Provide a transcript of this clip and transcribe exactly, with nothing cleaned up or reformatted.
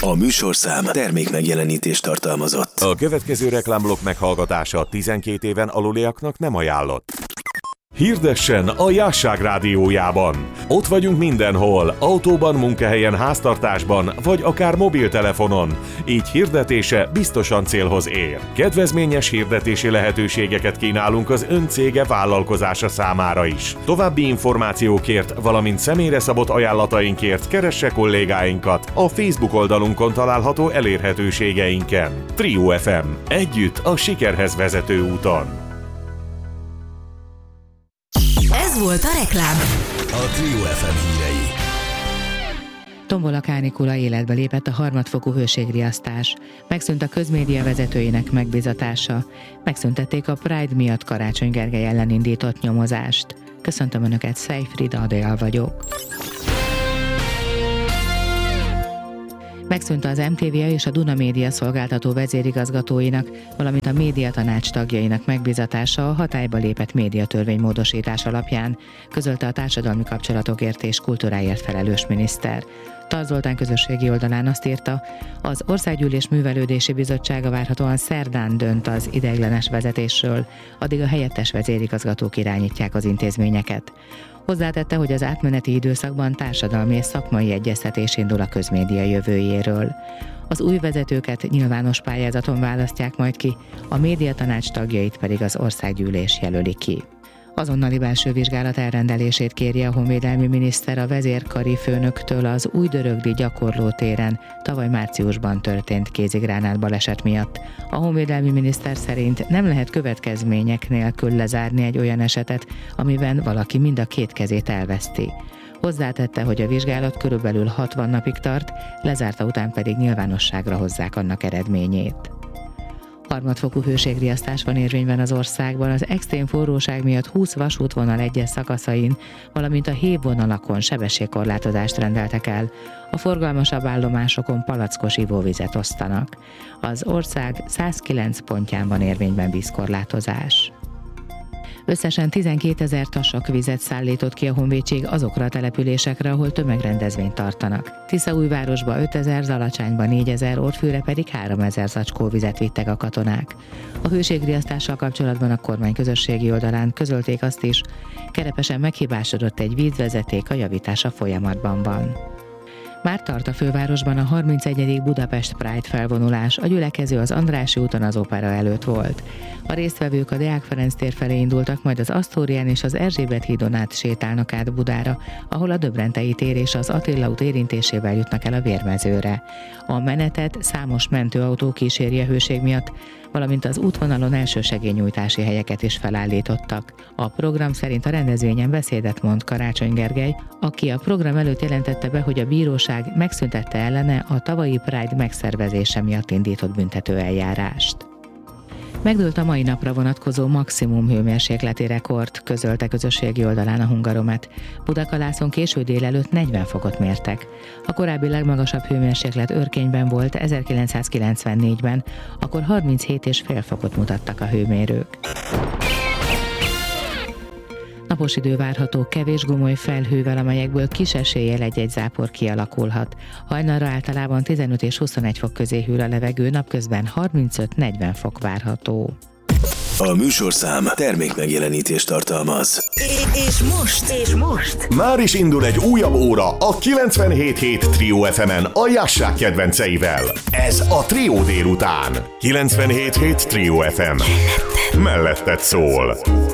A műsorszám termék megjelenítést tartalmazott. A következő reklámblokk meghallgatása tizenkét éven aluliaknak nem ajánlott. Hirdessen a Jásság rádiójában. Ott vagyunk mindenhol, autóban, munkahelyen, háztartásban, vagy akár mobiltelefonon. Így hirdetése biztosan célhoz ér. Kedvezményes hirdetési lehetőségeket kínálunk az ön cége vállalkozása számára is. További információkért, valamint személyre szabott ajánlatainkért keresse kollégáinkat a Facebook oldalunkon található elérhetőségeinken. Trio ef em. Együtt a sikerhez vezető úton. Ez volt a reklám. A Trio ef em hírei. Tombol a kánikula, életbe lépett a harmadfokú hőségriasztás. Megszűnt a közmédia vezetőinek megbízatása. Megszüntették a Pride miatt Karácsony Gergely ellen indított nyomozást. Köszöntöm Önöket, Szejfrid Adél vagyok. Megszűnt az em té vé és a Duna Média szolgáltató vezérigazgatóinak, valamint a médiatanács tagjainak megbízatása a hatályba lépett médiatörvény módosítás alapján, közölte a társadalmi kapcsolatokért és kultúráért felelős miniszter. Tar Zoltán közösségi oldalán azt írta, az Országgyűlés Művelődési Bizottsága várhatóan szerdán dönt az ideiglenes vezetésről, addig a helyettes vezérigazgatók irányítják az intézményeket. Hozzátette, hogy az átmeneti időszakban társadalmi és szakmai egyeztetés indul a közmédia jövőjéről. Az új vezetőket nyilvános pályázaton választják majd ki, a médiatanács tagjait pedig az Országgyűlés jelöli ki. Azonnali belső vizsgálat elrendelését kéri a honvédelmi miniszter a vezérkari főnöktől az Újdörögdi gyakorlótéren tavaly márciusban történt kézigránát baleset miatt. A honvédelmi miniszter szerint nem lehet következmények nélkül lezárni egy olyan esetet, amiben valaki mind a két kezét elveszti. Hozzátette, hogy a vizsgálat körülbelül hatvan napig tart, lezárta után pedig nyilvánosságra hozzák annak eredményét. Harmadfokú hőségriasztás van érvényben az országban, az extrém forróság miatt húsz vasútvonal egyes szakaszain, valamint a hévvonalakon sebességkorlátozást rendeltek el. A forgalmasabb állomásokon palackos ivóvizet osztanak. Az ország százkilenc pontján van érvényben vízkorlátozás. Összesen tizenkétezer tasak vizet szállított ki a honvédség azokra a településekre, ahol tömegrendezvényt tartanak. Tiszaújvárosba ötezer, Zalacsányba négyezer, Orfűre pedig háromezer zacskó vizet vittek a katonák. A hőségriasztással kapcsolatban a kormány közösségi oldalán közölték azt is, Kerepesen meghibásodott egy vízvezeték, a javítása folyamatban van. Már tart a fővárosban a harmincegyedik Budapest Pride felvonulás, a gyülekező az Andrássy úton az Opera előtt volt. A résztvevők a Deák Ferenc tér felé indultak, majd az Asztórián és az Erzsébet hídon át sétálnak át Budára, ahol a Döbrentei tér és az Attila út érintésével jutnak el a Vérmezőre. A menetet számos mentőautó kíséri a hőség miatt, valamint az útvonalon elsősegélynyújtási helyeket is felállítottak. A program szerint a rendezvényen beszédet mond Karácsony Gergely, aki a program előtt jelentette be, hogy a bíróság megszüntette ellene a tavalyi Pride megszervezése miatt indított büntetőeljárást. Megdőlt a mai napra vonatkozó maximum hőmérsékleti rekord, közölte közösségi oldalán a Hungaromet. Budakalászon késő délelőtt negyven fokot mértek. A korábbi legmagasabb hőmérséklet Örkényben volt ezerkilencszázkilencvennégyben, akkor harminchét egész öt fokot mutattak a hőmérők. Napos idő várható, kevés gomoly felhővel, amelyekből kis eséllyel egy-egy zápor kialakulhat. Hajnalra általában tizenöt és huszonegy fok közé hűl a levegő, napközben harmincöt-negyven fok várható. A műsorszám termék megjelenítést tartalmaz. És most, és most. Már is indul egy újabb óra a kilencvenhét hét Trio ef emen a Jásság kedvenceivel. Ez a Trio délután. kilencvenhét hét Trio ef em. Melletted, Melletted szól.